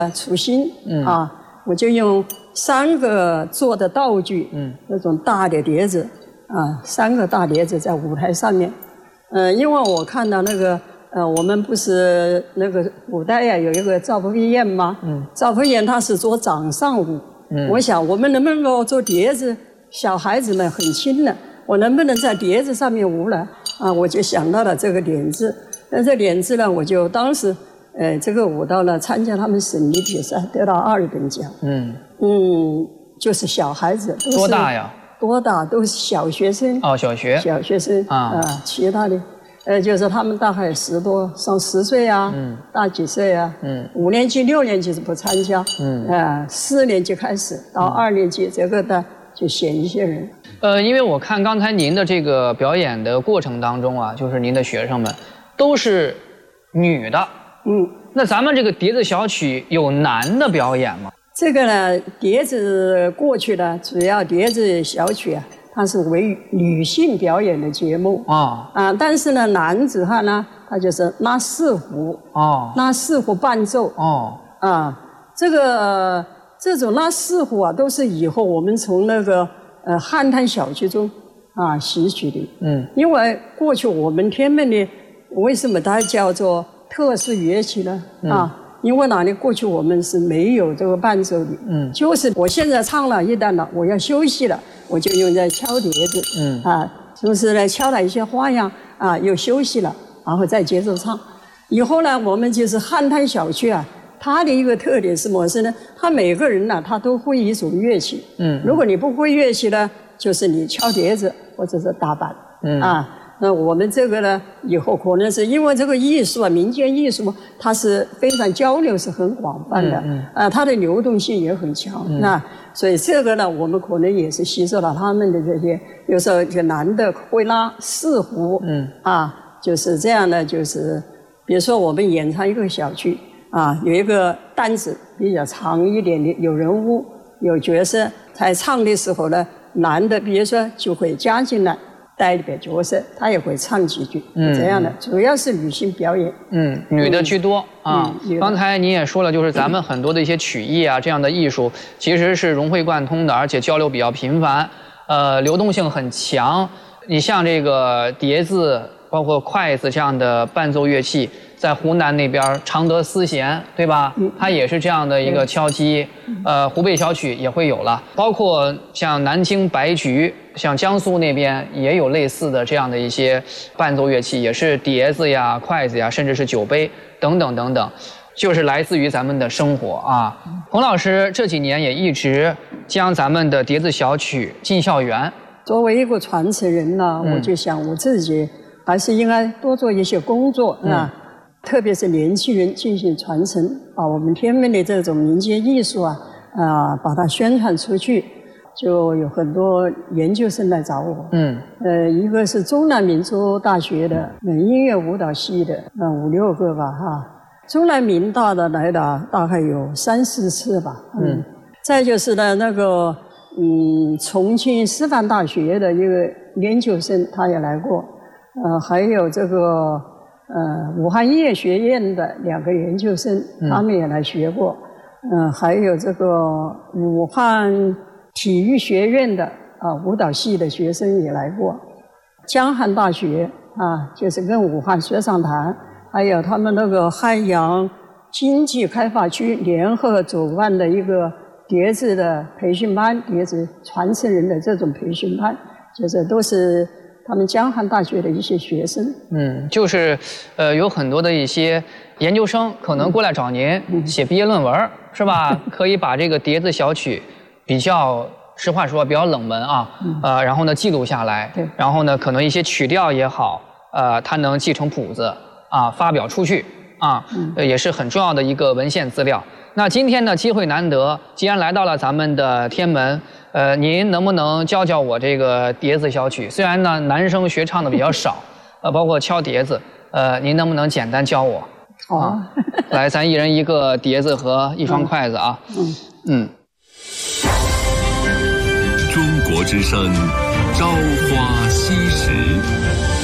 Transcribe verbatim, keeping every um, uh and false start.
呃初心、嗯、啊，我就用三个做的道具，嗯，那种大的碟子啊，三个大碟子在舞台上面，呃，因为我看到那个呃，我们不是那个古代呀、啊、有一个赵匏姒吗？嗯，赵匏姒她是做掌上舞，嗯，我想我们能不能够做碟子？小孩子们很轻的，我能不能在碟子上面舞呢？啊，我就想到了这个点子。那这点子呢，我就当时，呃，这个舞蹈呢，参加他们省里比赛，得到二等奖。嗯嗯，就是小孩子都是多大呀？ 多大都是小学生。 哦，小学。 小学生啊、呃，其他的，呃，就是他们大概十多上十岁啊，嗯，大几岁啊，嗯，五年级、六年级是不参加，嗯，啊、呃，四年级开始到二年级，这个呢就选一些人。 呃，因为我看刚才您的这个表演的过程当中啊，就是您的学生们都是女的，嗯，那咱们这个碟子小曲有男的表演吗？ 这个呢，碟子过去呢，主要碟子小曲啊，它是为女性表演的节目啊啊，但是呢，男子汉呢，他就是拉四胡哦，拉四胡伴奏哦啊，这个这种拉四胡啊，都是以后我们从那个呃汉唐小曲中啊吸取的，嗯，因为过去我们天门的为什么它叫做特殊乐器呢？嗯、啊。因为哪里过去我们是没有这个伴奏的，嗯，就是我现在唱了一段了，我要休息了，我就用在敲碟子，嗯啊，就是呢敲了一些花样啊，又休息了，然后再接着唱。以后呢，我们就是汉唐小曲啊，它的一个特点是什么事呢？他每个人呢，他都会一种乐器，嗯，如果你不会乐器呢，就是你敲碟子或者是打板，嗯啊。那我们这个呢，以后可能是因为这个艺术啊，民间艺术它是非常交流是很广泛的，嗯嗯、啊，它的流动性也很强。嗯、那所以这个呢，我们可能也是吸收了他们的这些，有时候就男的会拉四胡，嗯，啊，就是这样的，就是比如说我们演唱一个小曲啊，有一个单子比较长一点的，有人物有角色，在唱的时候呢，男的比如说就会加进来。带一点角色，他也会唱几句，嗯，这样的，主要是女性表演， 嗯，女的居多、嗯、啊。嗯、刚才您也说了，就是咱们很多的一些曲艺啊，这样的艺术其实是融会贯通的，而且交流比较频繁，呃，流动性很强。你像这个碟子，包括筷子这样的伴奏乐器，在湖南那边常德丝弦，对吧？嗯，它也是这样的一个敲击。呃，湖北小曲也会有了，包括像南京白菊。像江苏那边也有类似的这样的一些伴奏乐器，也是碟子呀、筷子呀，甚至是酒杯等等等等，就是来自于咱们的生活啊。洪老师这几年也一直将咱们的碟子小曲进校园。 作为一个传承人呢，嗯、我就想我自己还是应该多做一些工作啊，嗯、特别是年轻人进行传承，把我们天门的这种民间艺术啊啊，把它宣传出去。就有很多研究生来找我，嗯，呃，一个是中南民族大学的，呃，音乐舞蹈系的，呃，五六个吧，哈，中南民大的来的大概有三四次吧，嗯，嗯再就是呢，那个，嗯，重庆师范大学的一个研究生他也来过，呃，还有这个，呃，武汉音乐学院的两个研究生，他们也来学过，嗯、呃，还有这个武汉。体育学院的啊舞蹈系的学生也来过，江汉大学啊，就是跟武汉水上坛，还有他们那个汉阳经济开发区联合主办的一个碟子的培训班，碟子传承人的这种培训班，就是都是他们江汉大学的一些学生。嗯， 就是呃有很多的一些研究生可能过来找您、嗯、写毕业论文，是吧？可以把这个碟子小曲。比较实话说比较冷门啊，嗯、呃，然后呢记录下来，对，然后呢可能一些曲调也好，呃，它能继承谱子啊，发表出去啊，嗯、呃，也是很重要的一个文献资料。那今天呢机会难得，既然来到了咱们的天门，呃，您能不能教教我这个碟子小曲？虽然呢男生学唱的比较少，呃，包括敲碟子，呃，您能不能简单教我？ 好啊， 来，咱一人一个碟子和一双筷子啊，嗯嗯。 中国之声，朝花夕拾。